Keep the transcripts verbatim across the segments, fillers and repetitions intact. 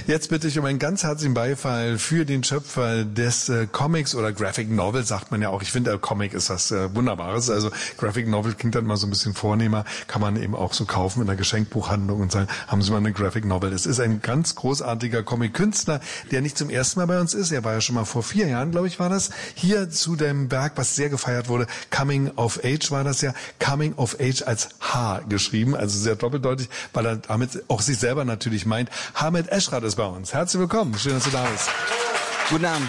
Jetzt bitte ich um einen ganz herzlichen Beifall für den Schöpfer des äh, Comics oder Graphic Novel, sagt man ja auch. Ich finde, äh, Comic ist was äh, Wunderbares. Also Graphic Novel klingt dann mal so ein bisschen vornehmer, kann man eben auch so kaufen in der Geschenkbuchhandlung und sagen, haben Sie mal eine Graphic Novel. Es ist ein ganz großartiger Comic-Künstler, der nicht zum ersten Mal bei uns ist. Er war ja schon mal vor vier Jahren, glaube ich, war das, hier zu dem Werk, was sehr gefeiert wurde. Coming of Age war das ja. Coming of Age als H geschrieben, also sehr doppeldeutig, weil er damit auch sich selber natürlich meint. Hamed Eschrat ist bei uns. Herzlich willkommen. Schön, dass du da bist. Guten Abend.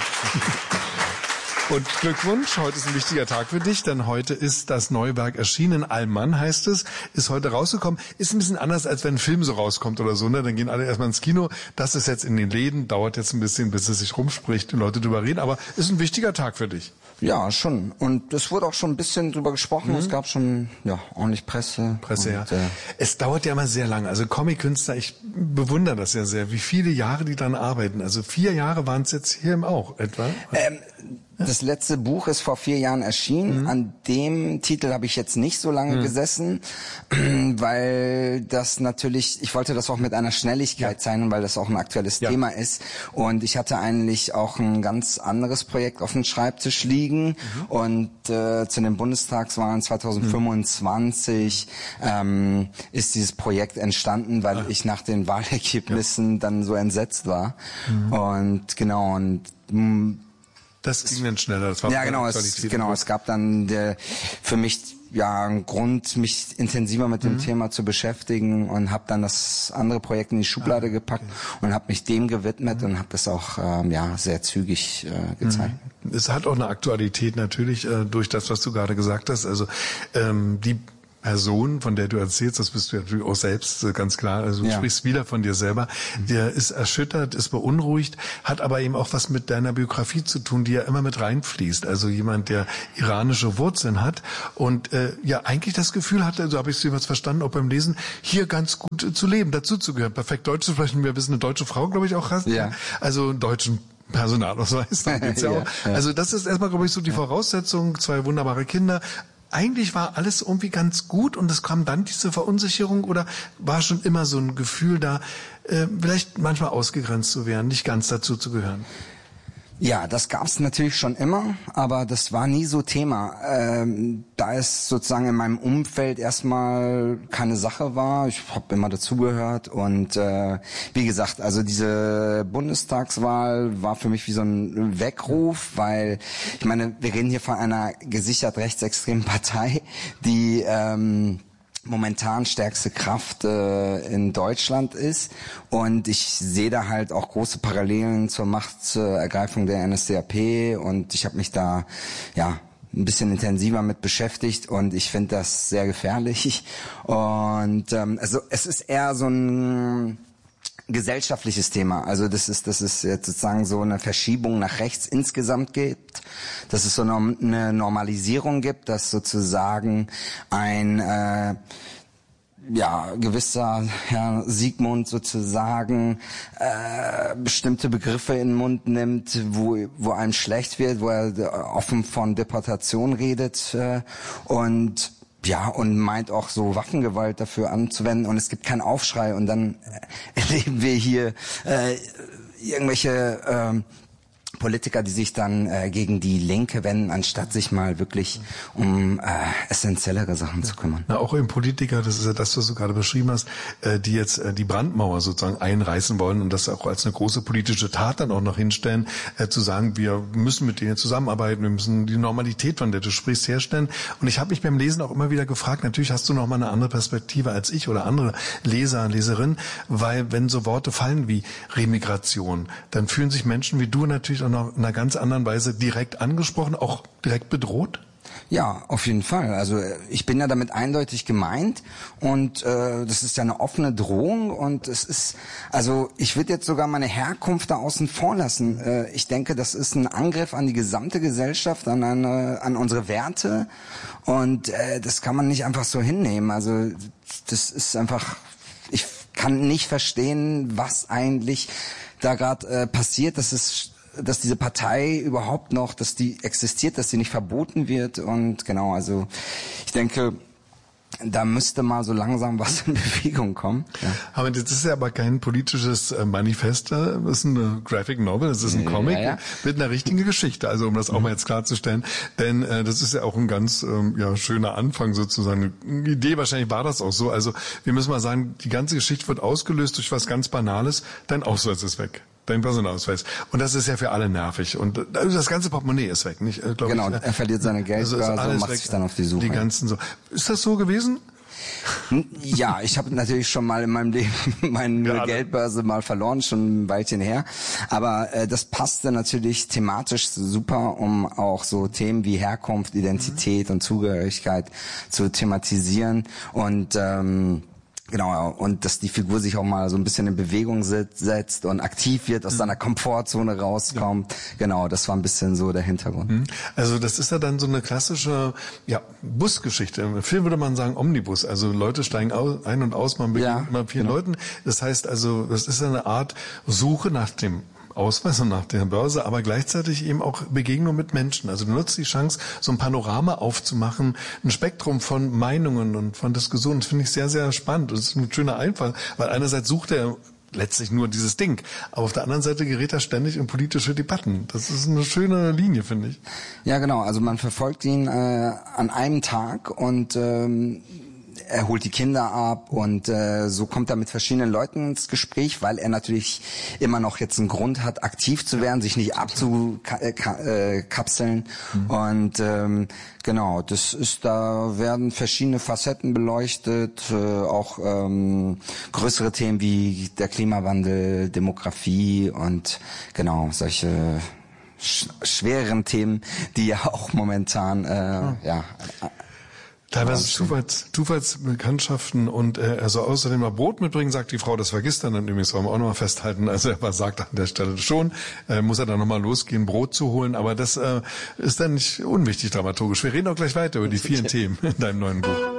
Und Glückwunsch, heute ist ein wichtiger Tag für dich, denn heute ist das neue Werk erschienen. Allmann heißt es, ist heute rausgekommen. Ist ein bisschen anders, als wenn ein Film so rauskommt oder so, ne? Dann gehen alle erstmal ins Kino. Das ist jetzt in den Läden, dauert jetzt ein bisschen, bis es sich rumspricht und Leute drüber reden, aber ist ein wichtiger Tag für dich. Ja, schon. Und es wurde auch schon ein bisschen drüber gesprochen. Mhm. Es gab schon ja ordentlich Presse. Presse, und, ja. Äh, es dauert ja immer sehr lange. Also Comic-Künstler, ich bewundere das ja sehr, wie viele Jahre die dann arbeiten. Also vier Jahre waren es jetzt hier auch etwa. Ähm, Das letzte Buch ist vor vier Jahren erschienen. Mhm. An dem Titel habe ich jetzt nicht so lange mhm. gesessen, weil das natürlich, ich wollte das auch mit einer Schnelligkeit ja. zeigen, weil das auch ein aktuelles ja. Thema ist. Und ich hatte eigentlich auch ein ganz anderes Projekt auf dem Schreibtisch liegen. Mhm. Und äh, zu den Bundestagswahlen zwanzig fünfundzwanzig mhm. ähm, ist dieses Projekt entstanden, weil Ach. ich nach den Wahlergebnissen ja. dann so entsetzt war. Mhm. Und genau, und mh, das ging dann schneller. Das war ja, genau. Es, genau. Es gab dann der, für mich ja einen Grund, mich intensiver mit dem mhm. Thema zu beschäftigen und habe dann das andere Projekt in die Schublade ah, gepackt okay. und habe mich dem gewidmet mhm. und habe das auch ähm, ja sehr zügig äh, gezeigt. Mhm. Es hat auch eine Aktualität natürlich äh, durch das, was du gerade gesagt hast. Also ähm, die Person, von der du erzählst, das bist du natürlich auch selbst ganz klar, also du ja. sprichst wieder von dir selber, der ist erschüttert, ist beunruhigt, hat aber eben auch was mit deiner Biografie zu tun, die ja immer mit reinfließt. Also jemand, der iranische Wurzeln hat und äh, ja eigentlich das Gefühl hatte, so habe ich es jeweils verstanden, auch beim Lesen, hier ganz gut zu leben, dazuzugehören, perfekt Deutsch zu sprechen. Wir wissen, eine deutsche Frau, glaube ich, auch hast. Ja. Also einen deutschen Personalausweis. Dann geht's ja auch. ja, ja. Also das ist erstmal, glaube ich, so die Voraussetzung, zwei wunderbare Kinder. Eigentlich war alles irgendwie ganz gut und es kam dann diese Verunsicherung oder war schon immer so ein Gefühl da, äh, vielleicht manchmal ausgegrenzt zu werden, nicht ganz dazu zu gehören? Ja, das gab's natürlich schon immer, aber das war nie so Thema. Ähm, da es sozusagen in meinem Umfeld erstmal keine Sache war, ich habe immer dazugehört und äh, wie gesagt, also diese Bundestagswahl war für mich wie so ein Weckruf, weil ich meine, wir reden hier von einer gesichert rechtsextremen Partei, die ähm, momentan stärkste Kraft äh, in Deutschland ist und ich sehe da halt auch große Parallelen zur Machtergreifung der N S D A P und ich habe mich da ja ein bisschen intensiver mit beschäftigt und ich finde das sehr gefährlich und ähm, also es ist eher so ein gesellschaftliches Thema. Also das ist das ist jetzt sozusagen so eine Verschiebung nach rechts insgesamt gibt, dass es so eine Normalisierung gibt, dass sozusagen ein äh, ja gewisser Herr Sigmund sozusagen äh, bestimmte Begriffe in den Mund nimmt, wo wo einem schlecht wird, wo er offen von Deportation redet äh, und ja, und meint auch so Waffengewalt dafür anzuwenden und es gibt keinen Aufschrei und dann äh, erleben wir hier äh, irgendwelche äh, Politiker, die sich dann äh, gegen die Linke wenden, anstatt sich mal wirklich um äh, essentiellere Sachen zu kümmern. Na, auch eben Politiker, das ist ja das, was du gerade beschrieben hast, äh, die jetzt äh, die Brandmauer sozusagen einreißen wollen und das auch als eine große politische Tat dann auch noch hinstellen, äh, zu sagen, wir müssen mit denen zusammenarbeiten, wir müssen die Normalität, von der du sprichst, herstellen. Und ich habe mich beim Lesen auch immer wieder gefragt, natürlich hast du noch mal eine andere Perspektive als ich oder andere Leser, Leserinnen, weil wenn so Worte fallen wie Remigration, dann fühlen sich Menschen wie du natürlich auch noch in einer ganz anderen Weise direkt angesprochen, auch direkt bedroht? Ja, auf jeden Fall. Also ich bin ja damit eindeutig gemeint und äh, das ist ja eine offene Drohung und es ist, also ich würde jetzt sogar meine Herkunft da außen vor lassen. Äh, ich denke, das ist ein Angriff an die gesamte Gesellschaft, an eine, an unsere Werte und äh, das kann man nicht einfach so hinnehmen. Also das ist einfach, ich kann nicht verstehen, was eigentlich da gerade äh, passiert. Das ist dass diese Partei überhaupt noch, dass die existiert, dass sie nicht verboten wird und genau, also ich denke, da müsste mal so langsam was in Bewegung kommen. Ja. Aber das ist ja aber kein politisches Manifest, das ist eine Graphic Novel, das ist ein Comic ja, ja. mit einer richtigen Geschichte, also um das auch mal jetzt klarzustellen, denn äh, das ist ja auch ein ganz ähm, ja, schöner Anfang sozusagen, eine Idee, wahrscheinlich war das auch so, also wir müssen mal sagen, die ganze Geschichte wird ausgelöst durch was ganz Banales, dein Ausweis ist weg. Dein Personalausweis. Und das ist ja für alle nervig. Und also das ganze Portemonnaie ist weg, nicht? Glaub genau, ich, er verliert seine Geldbörse also und macht weg, sich dann auf die Suche. Die ganzen so. Ist das so gewesen? Ja, ich habe natürlich schon mal in meinem Leben meine ja, Geldbörse mal verloren, schon ein Weilchen her. Aber äh, das passte natürlich thematisch super, um auch so Themen wie Herkunft, Identität mhm. und Zugehörigkeit zu thematisieren. Und ähm, genau, und dass die Figur sich auch mal so ein bisschen in Bewegung setzt und aktiv wird, aus mhm. seiner Komfortzone rauskommt. Ja. Genau, das war ein bisschen so der Hintergrund. Mhm. Also das ist ja dann so eine klassische ja, Busgeschichte. Im Film würde man sagen Omnibus. Also Leute steigen ein und aus, man begegnet ja, immer vielen genau. Leuten. Das heißt also, das ist eine Art Suche nach dem Ausweis und nach der Börse, aber gleichzeitig eben auch Begegnung mit Menschen. Also du nutzt die Chance, so ein Panorama aufzumachen, ein Spektrum von Meinungen und von Diskussionen. Das finde ich sehr, sehr spannend. Das ist ein schöner Einfall, weil einerseits sucht er letztlich nur dieses Ding, aber auf der anderen Seite gerät er ständig in politische Debatten. Das ist eine schöne Linie, finde ich. Ja, genau. Also man verfolgt ihn äh, an einem Tag und ähm, er holt die Kinder ab und äh, so kommt er mit verschiedenen Leuten ins Gespräch, weil er natürlich immer noch jetzt einen Grund hat, aktiv zu werden, sich nicht abzukapseln. Mhm. Und ähm, genau, das ist, da werden verschiedene Facetten beleuchtet, äh, auch ähm, größere Themen wie der Klimawandel, Demografie und genau solche sch schwereren Themen, die ja auch momentan äh, mhm. ja teilweise Zufalls, Zufallsbekanntschaften und äh, er soll außerdem mal Brot mitbringen, sagt die Frau, das vergisst er dann übrigens, wollen wir auch nochmal festhalten, also er sagt an der Stelle schon, äh, muss er dann nochmal losgehen, Brot zu holen, aber das äh, ist dann nicht unwichtig dramaturgisch. Wir reden auch gleich weiter über die vielen Themen in deinem neuen Buch.